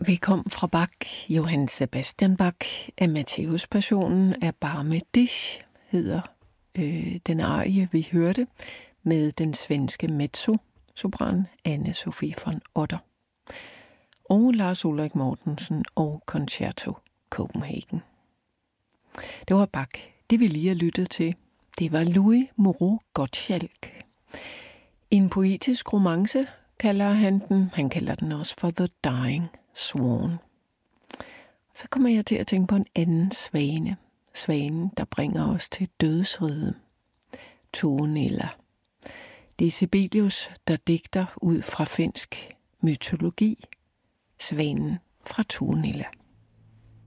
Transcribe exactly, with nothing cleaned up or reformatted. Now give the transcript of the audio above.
Vi kom fra Bach, Johann Sebastian Bach, af Matthæus-passionen af Barme dich, hedder øh, den arie, vi hørte, med den svenske mezzo-sopran Anne-Sophie von Otter. Og Lars Ulrik Mortensen og Concerto Copenhagen. Det var Bach. Det vi lige har lyttet til, det var Louis Moreau Gottschalk. En poetisk romance kalder han den. Han kalder den også for The Dying Swan. Så kommer jeg til at tænke på en anden svane. Svanen, der bringer os til dødsriget. Tuonela. Det er Sibelius, der digter ud fra finsk mytologi. Svanen fra Tuonela.